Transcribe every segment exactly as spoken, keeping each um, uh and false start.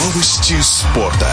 Новости спорта.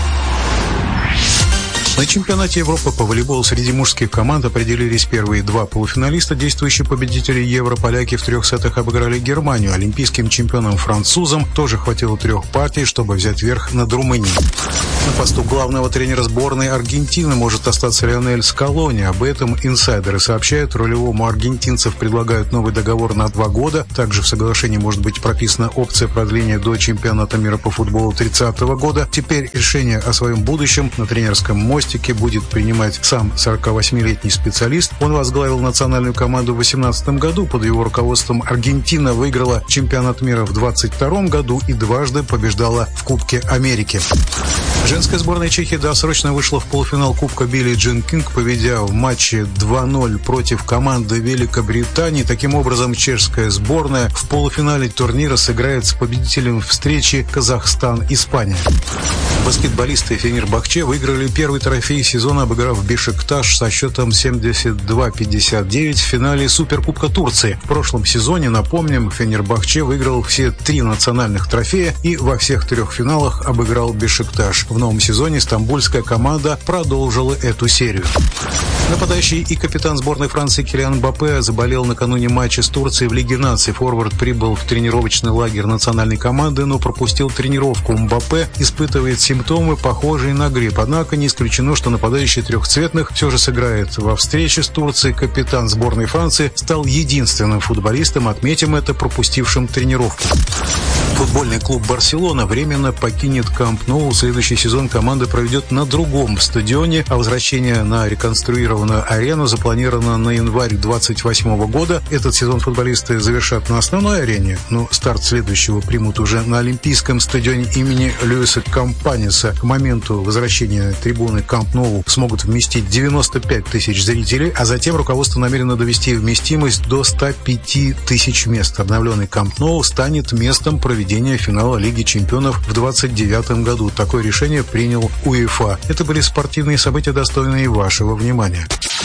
На чемпионате Европы по волейболу среди мужских команд определились первые два полуфиналиста. Действующие победители Евро поляки в трех сетах обыграли Германию. Олимпийским чемпионам-французам тоже хватило трех партий, чтобы взять верх над Румынией. На посту главного тренера сборной Аргентины может остаться Лионель Скалони. Об этом инсайдеры сообщают. Рулевому аргентинцев предлагают новый договор на два года. Также в соглашении может быть прописана опция продления до чемпионата мира по футболу тридцатого года. Теперь решение о своем будущем на тренерском мостике будет принимать сам сорокавосьмилетний специалист. Он возглавил национальную команду в две тысячи восемнадцатом году. Под его руководством Аргентина выиграла чемпионат мира в двадцать втором году и дважды побеждала в Кубке Америки. Женская сборная Чехии досрочно вышла в полуфинал Кубка Билли Джин Кинг, победя в матче два ноль против команды Великобритании. Таким образом, чешская сборная в полуфинале турнира сыграет с победителем встречи Казахстан-Испания. Баскетболисты Фенербахче выиграли первый трофей сезона, обыграв Бешикташ со счетом семьдесят два пятьдесят девять в финале Суперкубка Турции. В прошлом сезоне, напомним, Фенербахче выиграл все три национальных трофея и во всех трех финалах обыграл Бешикташ. В новом сезоне стамбульская команда продолжила эту серию. Нападающий и капитан сборной Франции Килиан Мбаппе заболел накануне матча с Турцией в Лиге наций. Форвард прибыл в тренировочный лагерь национальной команды, но пропустил тренировку. Мбаппе испытывает симптомы, похожие на грипп. Однако не исключено, что нападающий трехцветных все же сыграет во встрече с Турцией. Капитан сборной Франции стал единственным футболистом, отметим это, пропустившим тренировку. Футбольный клуб «Барселона» временно покинет Камп Ноу. Следующий сезон команда проведет на другом стадионе, а возвращение на реконструированную арену запланировано на январь двадцать восьмого года. Этот сезон футболисты завершат на основной арене, но старт следующего примут уже на Олимпийском стадионе имени Льюиса Компанеса. К моменту возвращения трибуны Камп Ноу смогут вместить девяносто пять тысяч зрителей, а затем руководство намерено довести вместимость до ста пяти тысяч мест. Обновленный Камп Ноу станет местом проведения финала Лиги чемпионов в двадцать девятом году. Такое решение принял УЕФА. Это были спортивные события, достойные вашего внимания.